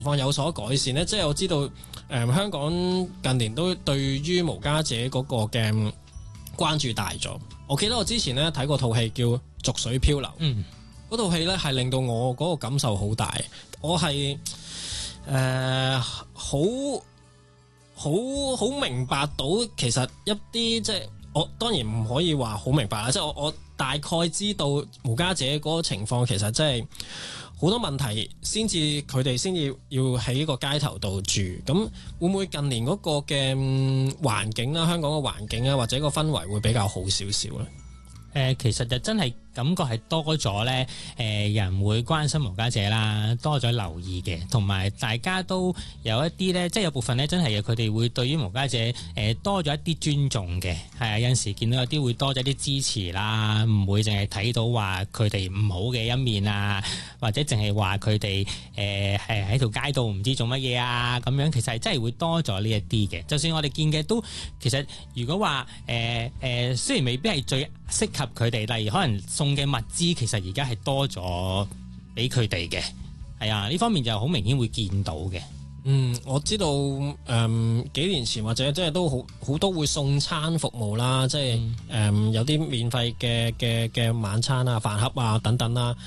況有所改善呢？即係我知道香港近年都對於無家者嗰個嘅關注大咗。我記得我之前咧睇過套戲叫《濁水漂流》，嗰套戲咧係令到我嗰個感受好大。我係好明白到其實一啲即係我當然唔可以話好明白啦，即係我大概知道無家者嗰個情況其實真係好多問題，佢哋先至要喺個街頭度住。咁會唔會近年嗰個嘅環境啦，香港嘅環境啊，或者個氛圍會比較好少少咧？ 其實就真係感覺係多咗咧，人會關心無家者啦，多咗留意嘅，同埋大家都有一啲咧，即係有部分咧真係佢哋會對於無家者多咗一啲尊重嘅，係啊，有陣時見到有啲會多咗一啲支持啦，唔會淨係睇到話佢哋唔好嘅一面啊，或者淨係話佢哋喺條街度唔知做乜嘢啊咁樣，其實係真係會多咗呢一啲嘅。就算我哋見嘅都其實如果話雖然未必係最適合佢哋，例如可能送嘅物資，其實而家係多咗俾佢哋嘅，係啊，呢方面就好明顯會見到嘅。 我知道幾年前或者即係都好多會送餐服務啦，即係有啲免費嘅晚餐啊、飯盒啊等等啦。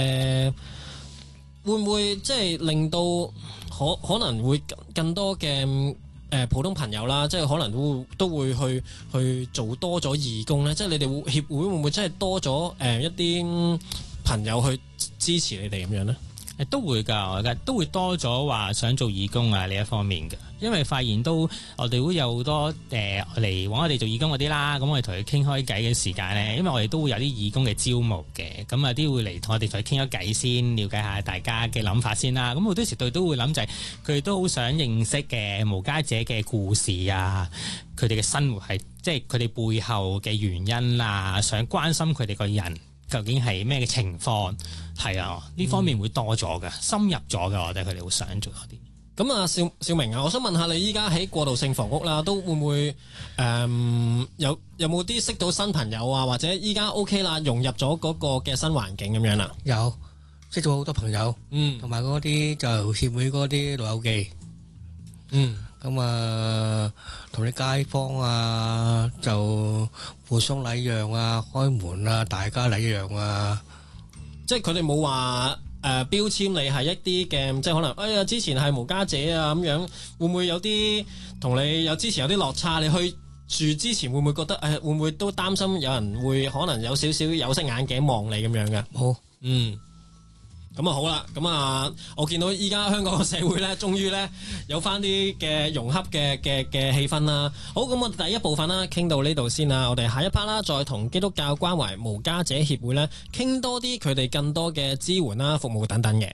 會唔會即係令到可能會更多嘅普通朋友啦，即係可能都會去做多咗義工咧？即係你哋協會會唔會真係多咗一啲朋友去支持你哋咁樣咧？ 都會㗎，都會多咗話想做義工啊呢一方面嘅，因為發現我哋會有好多嚟揾我哋做義工嗰啲啦，咁我哋同佢傾開偈嘅時間咧，因為我哋都會有啲義工嘅招募嘅，咁有啲會嚟同我哋傾咗偈先，了解下大家嘅諗法先啦。咁好多時佢都會諗就係佢哋都好想認識嘅無家者嘅故事啊，佢哋嘅生活係即係佢哋背後嘅原因啊，想關心佢哋個人究竟係咩嘅情況，係啊，呢方面會多咗嘅，深入咗嘅，我覺得佢哋會想做多啲。 咁啊，少明啊，我想問下你依家喺過渡性房屋啦，都會唔會有冇啲識到新朋友啊，或者依家 OK 啦，融入咗嗰個嘅新環境咁樣啦？ 有識咗好多朋友，同埋嗰啲就協會嗰啲老友記，咁啊，同啲街坊啊就互相禮讓啊，開門啊，大家禮讓啊， 即係佢哋冇話標籤你係一啲嘅，即係可能哎呀之前係無家者啊咁樣，會唔會有啲同你有之前有啲落差？你去住之前會唔會覺得會唔會都擔心有人會可能有少少有色眼鏡望你咁樣嘅？ 冇， 咁啊好啦，咁啊我見到依家香港嘅社會咧，終於咧有翻啲嘅融洽嘅氣氛啦。好，咁我哋第一部分啦，傾到呢度先啦。我哋下一 part 啦，再同基督教關懷無家者協會咧傾多啲佢哋更多嘅支援啦、服務等等嘅。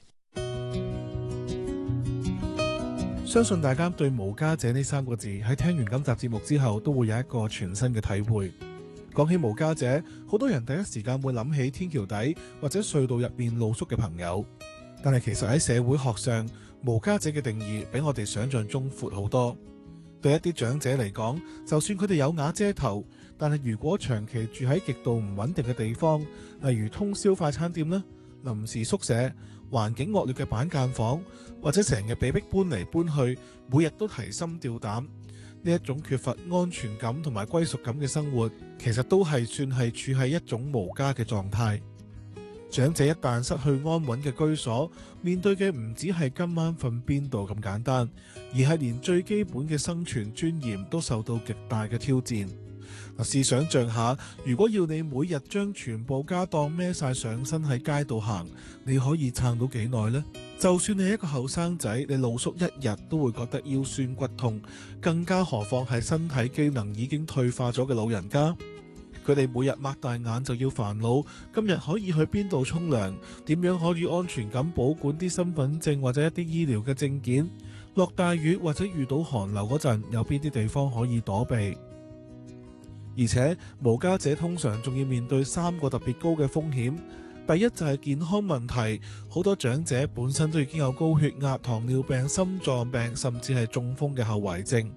相信大家對無家者呢3個字喺聽完今集節目之後，都會有一個全新嘅體會。講起無家者，好多人第一時間會諗起天橋底或者隧道入面露宿嘅朋友，但係其實喺社會學上，無家者嘅定義比我哋想象中闊好多。對一啲長者嚟講，就算佢哋有瓦遮頭，但係如果長期住喺極度唔穩定嘅地方，例如通宵快餐店啦、臨時宿舍、環境惡劣嘅板間房，或者成日被逼搬嚟搬去，每日都提心吊膽，呢一種缺乏安全感同埋歸屬感嘅生活，其實都係算係處喺一種無家嘅狀態。長者一旦失去安穩嘅居所，面對嘅唔止係今晚瞓邊度咁簡單，而係連最基本嘅生存尊嚴都受到極大嘅挑戰。試想像下，如果要你每日將全部家當孭晒上身喺街度行，你可以撐到幾耐呢？就算你係一個後生仔，你露宿一日都會覺得腰酸骨痛，更加何況係身體機能已經退化咗嘅老人家。佢哋每日擘大眼就要煩惱，今日可以去邊度沖涼，點樣可以安全咁保管啲身份證或者一啲醫療嘅證件，落大雨或者遇到寒流嗰陣，有邊啲地方可以躲避。而且無家者通常仲要面對3個特別高嘅風險。第一就係健康問題，好多長者本身都已經有高血壓、糖尿病、心臟病，甚至係中風嘅後遺症。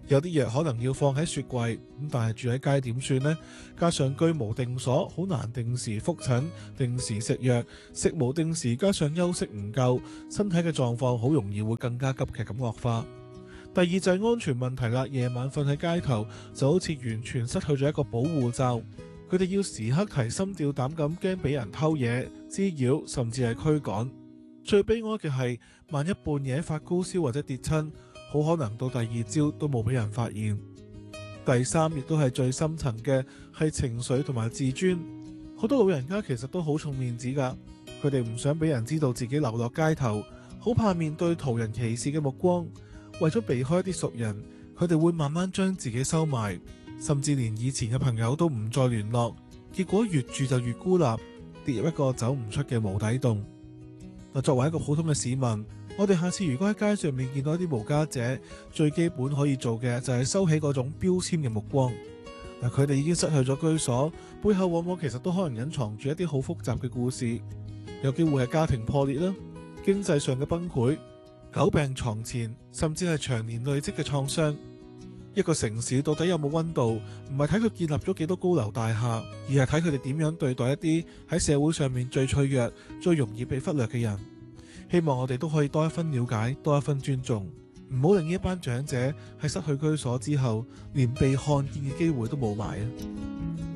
有啲藥可能要放喺雪櫃，咁但係住喺街點算呢？加上居無定所，好難定時覆診、定時食藥，食無定時，加上休息唔夠，身體嘅狀況好容易會更加急劇咁惡化。第二就係安全問題啦，夜晚瞓喺街頭就好似完全失去咗一個保護罩，佢哋要時刻提心吊膽咁，驚俾人偷嘢、滋擾，甚至係驅趕。最悲哀嘅係，萬一半夜發高燒或者跌親，好可能到第二朝都冇俾人發現。第三，亦都係最深層嘅，係情緒同埋自尊。好多老人家其實都好重面子㗎，佢哋唔想俾人知道自己流落街頭，好怕面對途人歧視嘅目光。為咗避開一啲熟人，佢哋會慢慢將自己收埋，甚至連以前嘅朋友都唔再聯絡。結果越住就越孤立，跌入一個走唔出嘅無底洞。作為一個普通嘅市民，我哋下次如果喺街上面見到一啲無家者，最基本可以做嘅就係收起嗰種標籤嘅目光。佢哋已經失去咗居所，背後往往其實都可能隱藏住一啲好複雜嘅故事，有機會係家庭破裂啦，經濟上嘅崩潰，久病床前，甚至係長年累積嘅創傷。一個城市到底有冇溫度，唔係睇佢建立咗幾多高樓大廈，而係睇佢哋點樣對待一啲喺社會上面最脆弱、最容易被忽略嘅人。希望我哋都可以多一分了解，多一分尊重，唔好令呢一班長者喺失去居所之後，連被看見嘅機會都冇埋啊！